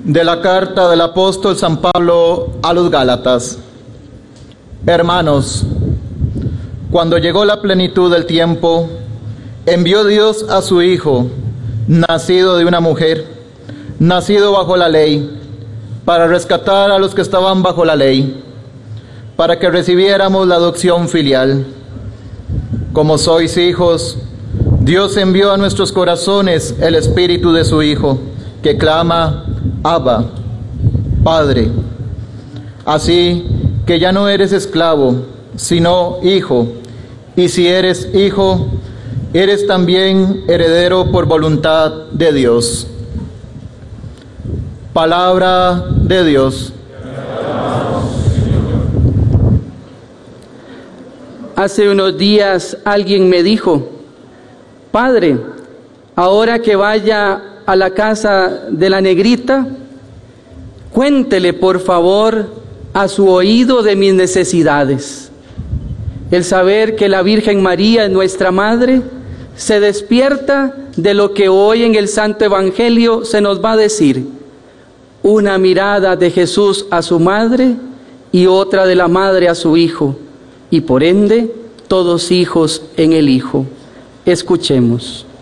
De la carta del apóstol San Pablo a los Gálatas. Hermanos, cuando llegó la plenitud del tiempo, envió Dios a su Hijo, nacido de una mujer, nacido bajo la ley, para rescatar a los que estaban bajo la ley, para que recibiéramos la adopción filial. Como sois hijos, Dios envió a nuestros corazones el Espíritu de su Hijo, que clama: Abba, Padre. Así que ya no eres esclavo, sino hijo, y si eres hijo, eres también heredero por voluntad de Dios. Palabra de Dios. Hace unos días alguien me dijo: Padre, ahora que vaya a la casa de la negrita, cuéntele por favor a su oído de mis necesidades. El saber que la Virgen María, nuestra Madre, se despierta de lo que hoy en el Santo Evangelio se nos va a decir: una mirada de Jesús a su Madre y otra de la Madre a su Hijo, y por ende todos hijos en el Hijo. Escuchemos.